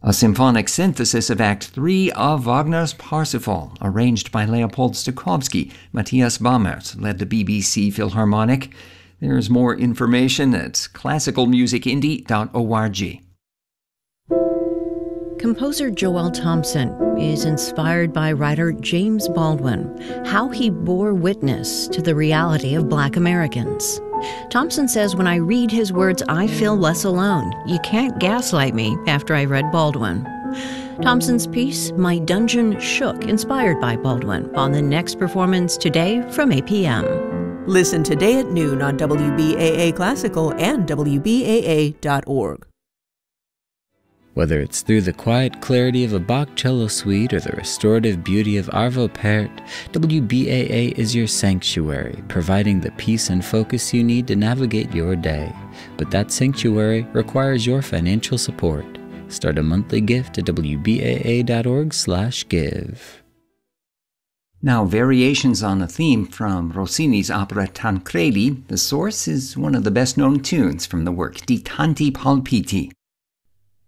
a symphonic synthesis of Act 3 of Wagner's Parsifal, arranged by Leopold Stokowski. Matthias Baumert led the BBC Philharmonic. There's more information at classicalmusicindie.org. Composer Joel Thompson is inspired by writer James Baldwin, how he bore witness to the reality of Black Americans. Thompson says, when I read his words, I feel less alone. You can't gaslight me after I read Baldwin. Thompson's piece, My Dungeon Shook, inspired by Baldwin, on the next performance today from 8 p.m. Listen today at noon on WBAA Classical and WBAA.org. Whether it's through the quiet clarity of a Bach cello suite or the restorative beauty of Arvo Pärt, WBAA is your sanctuary, providing the peace and focus you need to navigate your day. But that sanctuary requires your financial support. Start a monthly gift at wbaa.org/give. Now, variations on a theme from Rossini's opera Tancredi. The source is one of the best-known tunes from the work, Di Tanti Palpiti.